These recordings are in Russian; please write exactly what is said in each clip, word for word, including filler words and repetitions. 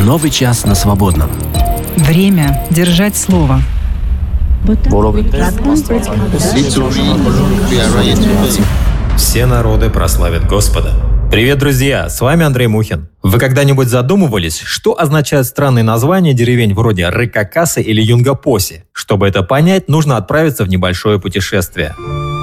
Новый час на свободном. Время держать слово. Все народы прославят Господа. Привет, друзья! С вами Андрей Мухин. Вы когда-нибудь задумывались, что означают странные названия деревень вроде Рыкакасы или Юнгапоси? Чтобы это понять, нужно отправиться в небольшое путешествие.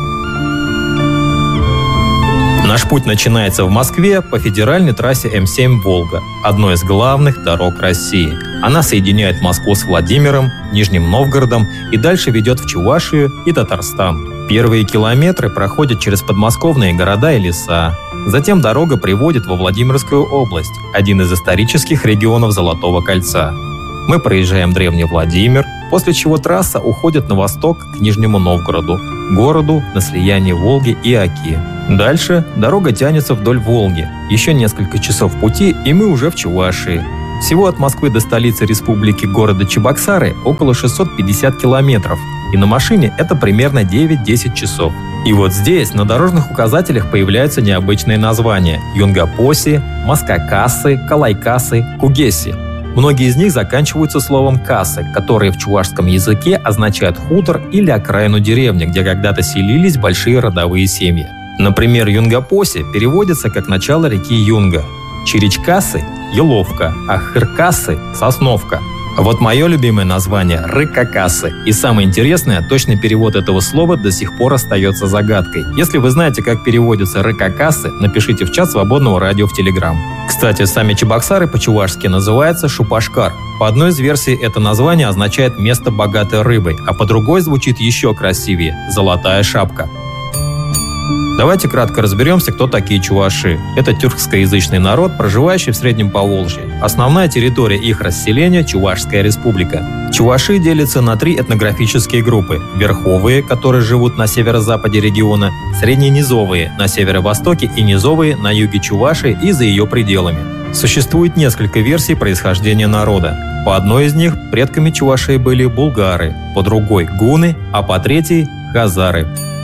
Наш путь начинается в Москве по федеральной трассе эм семь «Волга», одной из главных дорог России. Она соединяет Москву с Владимиром, Нижним Новгородом и дальше ведет в Чувашию и Татарстан. Первые километры проходят через подмосковные города и леса. Затем дорога приводит во Владимирскую область, один из исторических регионов Золотого кольца. Мы проезжаем древний Владимир, после чего трасса уходит на восток к Нижнему Новгороду, городу на слиянии Волги и Оки. Дальше дорога тянется вдоль Волги. Еще несколько часов пути, и мы уже в Чувашии. Всего от Москвы до столицы республики города Чебоксары около шестьсот пятьдесят километров, и на машине это примерно девять-десять часов. И вот здесь на дорожных указателях появляются необычные названия – Юнгапоси, Маскакасы, Калайкасы, Кугеси. Многие из них заканчиваются словом «касы», которые в чувашском языке означают хутор или окраину деревни, где когда-то селились большие родовые семьи. Например, Юнгапоси переводится как начало реки Юнга, Чиричкасы – Еловка, а Хыркасы – Сосновка. А вот мое любимое название – Рыкакасы. И самое интересное, точный перевод этого слова до сих пор остается загадкой. Если вы знаете, как переводятся Рыкакасы, напишите в чат свободного радио в Телеграм. Кстати, сами Чебоксары по-чувашски называются Шупашкар. По одной из версий это название означает «место богатой рыбой», а по другой звучит еще красивее – «Золотая шапка». Давайте кратко разберемся, кто такие чуваши. Это тюркскоязычный народ, проживающий в Среднем Поволжье. Основная территория их расселения – Чувашская республика. Чуваши делятся на три этнографические группы. Верховые, которые живут на северо-западе региона, средненизовые – на северо-востоке и низовые – на юге Чувашии и за ее пределами. Существует несколько версий происхождения народа. По одной из них предками чувашей были булгары, по другой – гуны, а по третьей – хазары.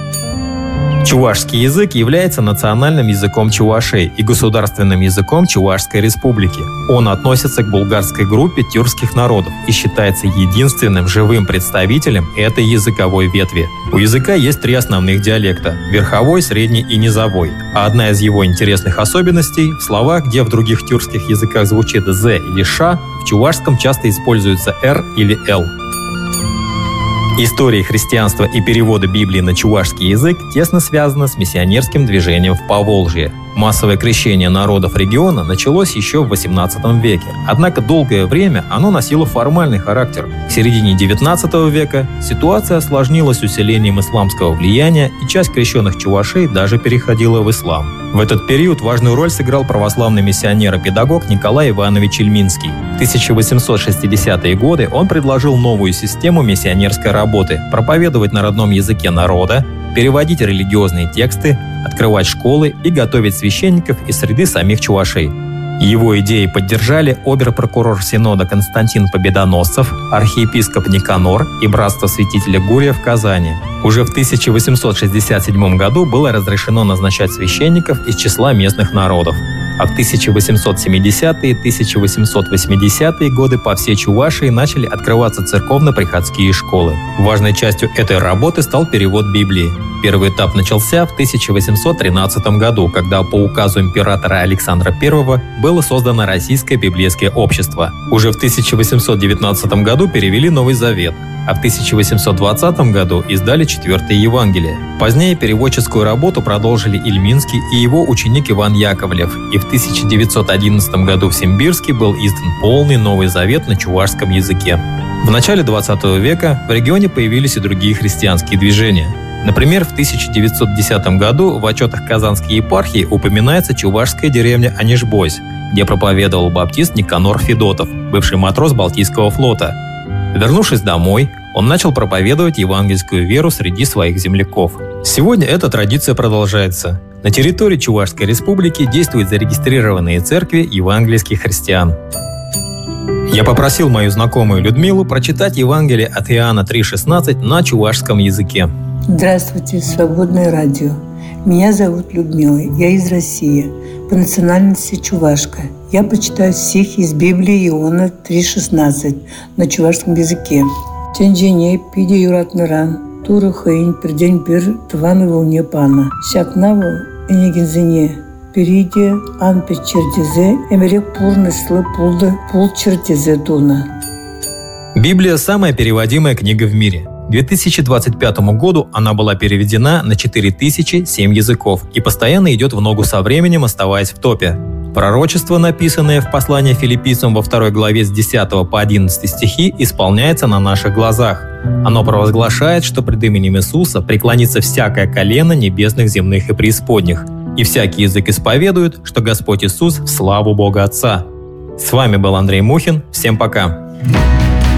Чувашский язык является национальным языком чувашей и государственным языком Чувашской республики. Он относится к булгарской группе тюркских народов и считается единственным живым представителем этой языковой ветви. У языка есть три основных диалекта – верховой, средний и низовой. А одна из его интересных особенностей – в словах, где в других тюркских языках звучит «з» или «ша», в чувашском часто используется «р» или «л». История христианства и перевода Библии на чувашский язык тесно связана с миссионерским движением в Поволжье. Массовое крещение народов региона началось еще в восемнадцатом веке, однако долгое время оно носило формальный характер. К середине девятнадцатого века ситуация осложнилась усилением исламского влияния, и часть крещенных чувашей даже переходила в ислам. В этот период важную роль сыграл православный миссионер и педагог Николай Иванович Ильминский. В тысяча восемьсот шестидесятые годы он предложил новую систему миссионерской работы – проповедовать на родном языке народа, переводить религиозные тексты, открывать школы и готовить священников из среды самих чувашей. Его идеи поддержали обер-прокурор Синода Константин Победоносцев, архиепископ Никанор и братство святителя Гурия в Казани. Уже в тысяча восемьсот шестьдесят седьмом году было разрешено назначать священников из числа местных народов. А в тысяча восемьсот семидесятые - тысяча восемьсот восьмидесятые годы по всей Чувашии начали открываться церковно-приходские школы. Важной частью этой работы стал перевод Библии. Первый этап начался в тысяча восемьсот тринадцатом году, когда по указу императора Александра Первого было создано Российское библейское общество. Уже в тысяча восемьсот девятнадцатом году перевели Новый Завет, а в тысяча восемьсот двадцатом году издали Четвертое Евангелие. Позднее переводческую работу продолжили Ильминский и его ученик Иван Яковлев, и в тысяча девятьсот одиннадцатом году в Симбирске был издан полный Новый Завет на чувашском языке. В начале двадцатого века в регионе появились и другие христианские движения. Например, в тысяча девятьсот десятом году в отчетах Казанской епархии упоминается чувашская деревня Анишбось, где проповедовал баптист Никанор Федотов, бывший матрос Балтийского флота. Вернувшись домой, он начал проповедовать евангельскую веру среди своих земляков. Сегодня эта традиция продолжается. На территории Чувашской республики действуют зарегистрированные церкви евангельских христиан. Я попросил мою знакомую Людмилу прочитать Евангелие от Иоанна три шестнадцать на чувашском языке. Здравствуйте, Свободное радио. Меня зовут Людмила, я из России, по национальности чувашка. Я прочитаю стих из Библии Иоанна три шестнадцать на чувашском языке. Тенджине пиди юратныран, туры хаин пердень бир тваны волне пана. Шакнаву энегензине периде ан печердезе эмерек пурныслы пулды пул чертезе дуна. Библия – самая переводимая книга в мире. К две тысячи двадцать пятому году она была переведена на четыре тысячи семь языков и постоянно идет в ногу со временем, оставаясь в топе. Пророчество, написанное в послании филиппийцам во второй главе с десятого по одиннадцатый стихи, исполняется на наших глазах. Оно провозглашает, что пред именем Иисуса преклонится всякое колено небесных, земных и преисподних, и всякий язык исповедует, что Господь Иисус в славу Бога Отца. С вами был Андрей Мухин. Всем пока!